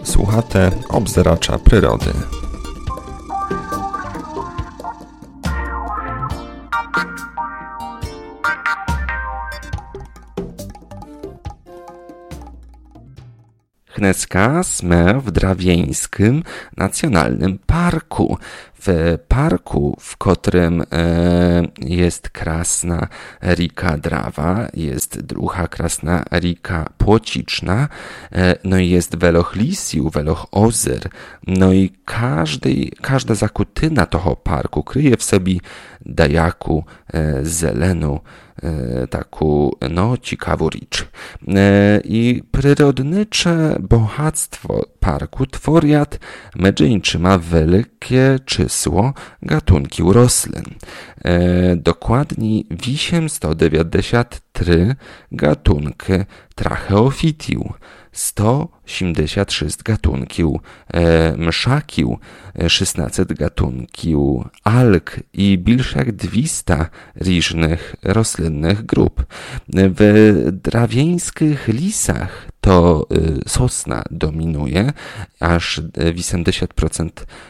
Słuchate obzeracza przyrody. Dneska sme w Drawieńskim Nacjonalnym Parku. W parku, w którym jest krasna rika Drawa, jest druga krasna rika Płociczna, no i jest weloch lisiu, weloch ozer, no i każda zakutyna toho parku kryje w sobie dajaku zelenu, taku ciekawą rzecz. I przyrodnicze bogactwo parku tworiat ma wielkie czysło gatunki roślin. Dokładnie 893 gatunki tracheofitiu, 176 gatunków mszakił, 16 gatunków alg i więcej jak 200 różnych roślinnych grup. W drawieńskich lisach to sosna dominuje, aż 80%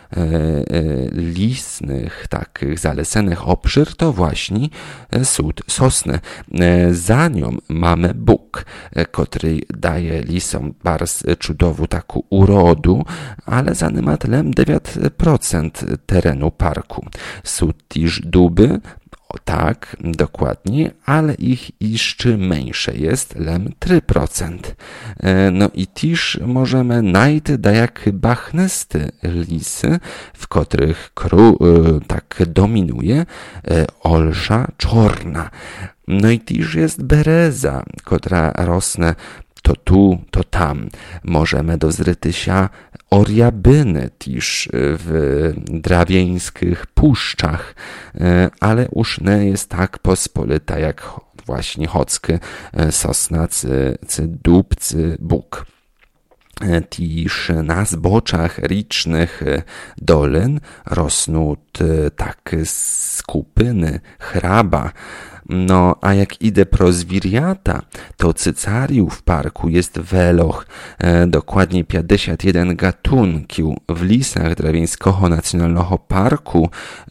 lisnych, takich zalesenych obszar to właśnie sód sosny. Za nią mamy buk, który daje lisom bardzo cudową taką urodu, ale za nim ma tlem 9% terenu parku. Są też duby, tak, dokładnie, ale ich jeszcze mniejsze jest, lem 3%. No i też możemy znaleźć dajak bachnysty lisy, w których tak dominuje olsza czorna. No i też jest bereza, która rosnie to tu, to tam. Możemy dozryty się oriabyny też w drawieńskich puszczach, ale już nie jest tak pospolita jak właśnie chocki sosna, dób, buk. Też na zboczach ricznych dolin rosną takie skupiny hraba. No, a jak idę pro zwiriata, to cycariów w parku jest weloch, dokładnie 51 gatunków. W lisach Drawieńskiego Nacjonalnego Parku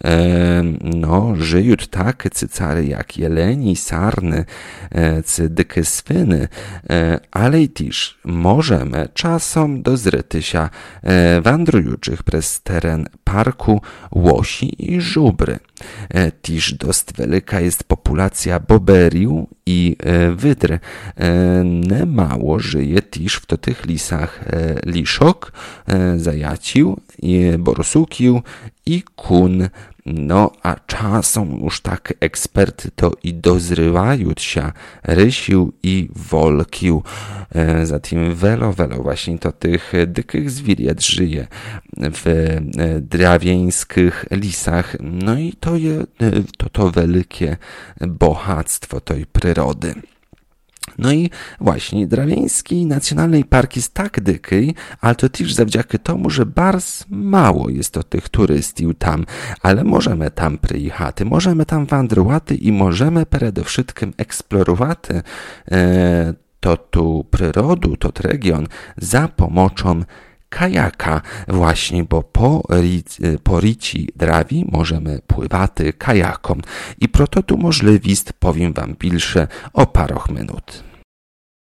żyją takie cycary jak jeleni, sarny, dykie swyny, ale i też możemy czasem dozryty się wandrujących przez teren parku łosi i żubry. Też dość wielka jest populacja boberiu i wydr. Mało żyje też w tych lisach liszok, zajacił, borsukił i kun. No, a czasem już tak eksperty to i dozrywają się rysił i wolkił. Zatem welo właśnie to tych dykich zwierząt żyje w drawieńskich lisach. No i to wielkie bogactwo tej przyrody. No i właśnie, Drawieński Nacjonalny Park jest tak dyki, ale to też zawdzięki tomu, że bardzo mało jest to tych turystów tam, ale możemy tam przyjechać, możemy tam wandrować i możemy przede wszystkim eksplorować tu przyrodę, region za pomocą kajaka właśnie, bo po rici Drawi możemy pływać kajakom i proto tu możliwist powiem wam więcej o parę minut.